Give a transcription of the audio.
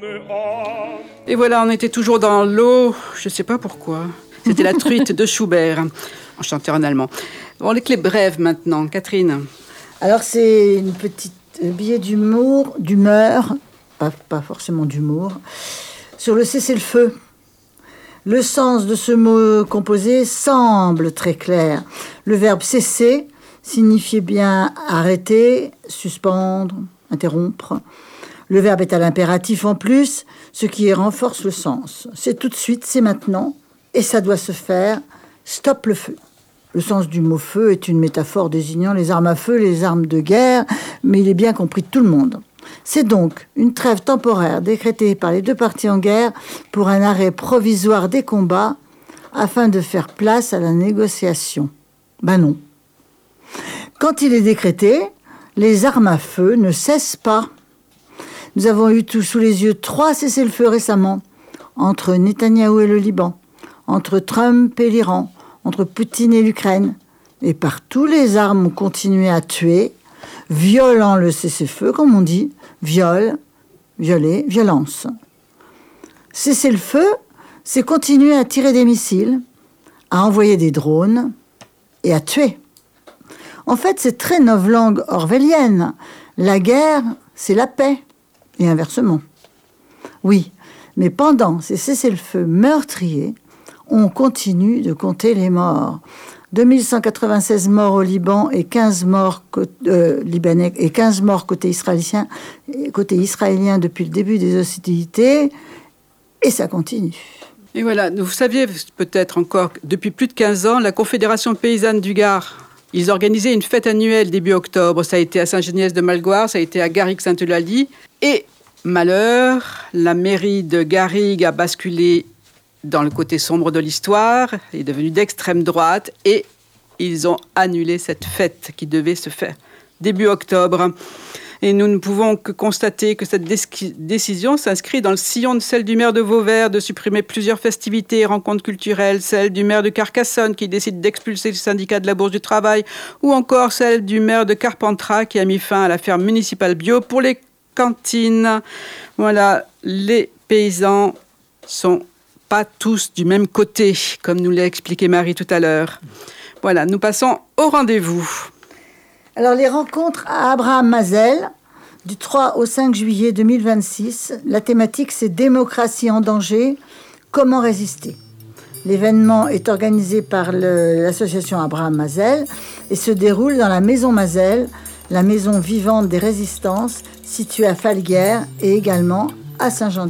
Et voilà, on était toujours dans l'eau, je ne sais pas pourquoi. C'était la truite de Schubert, en chanteur en allemand. Bon, les clés brèves maintenant, Catherine. Alors c'est une petite billet d'humeur, pas forcément d'humour, sur le cessez-le-feu. Le sens de ce mot composé semble très clair. Le verbe cesser signifiait bien arrêter, suspendre, interrompre. Le verbe est à l'impératif en plus, ce qui renforce le sens. C'est tout de suite, c'est maintenant, et ça doit se faire. Stop le feu. Le sens du mot feu est une métaphore désignant les armes à feu, les armes de guerre, mais il est bien compris de tout le monde. C'est donc une trêve temporaire décrétée par les deux parties en guerre pour un arrêt provisoire des combats afin de faire place à la négociation. Ben non. Quand il est décrété, les armes à feu ne cessent pas. Nous avons eu tout sous les yeux 3 cessez-le-feu récemment, entre Netanyahou et le Liban, entre Trump et l'Iran, entre Poutine et l'Ukraine. Et partout, les armes ont continué à tuer, violant le cessez-le-feu, comme on dit, violer, violence. Cessez-le-feu, c'est continuer à tirer des missiles, à envoyer des drones et à tuer. En fait, c'est très novlangue orwellienne. La guerre, c'est la paix, et inversement. Oui, mais pendant ces cessez-le-feu meurtriers, on continue de compter les morts. 2196 morts au Liban et 15 morts libanais et 15 morts côté israélien depuis le début des hostilités, et ça continue. Et voilà, vous saviez peut-être encore, depuis plus de 15 ans, la Confédération paysanne du Gard, ils organisaient une fête annuelle début octobre. Ça a été à Saint-Geniès-de-Malgoire, ça a été à Garrigue-Sainte-Eulalie. Et malheur, la mairie de Garrigue a basculé dans le côté sombre de l'histoire, est devenue d'extrême droite, et ils ont annulé cette fête qui devait se faire début octobre. Et nous ne pouvons que constater que cette décision s'inscrit dans le sillon de celle du maire de Vauvert de supprimer plusieurs festivités et rencontres culturelles, celle du maire de Carcassonne qui décide d'expulser le syndicat de la Bourse du Travail, ou encore celle du maire de Carpentras qui a mis fin à la ferme municipale bio pour les cantines. Voilà, les paysans sont pas tous du même côté, comme nous l'a expliqué Marie tout à l'heure. Voilà, nous passons au rendez-vous. Alors, les rencontres à Abraham-Mazel, du 3 au 5 juillet 2026. La thématique, c'est « Démocratie en danger, comment résister ?» L'événement est organisé par l'association Abraham-Mazel et se déroule dans la Maison Mazel, la maison vivante des résistances, située à Falguières et également à Saint-Jean.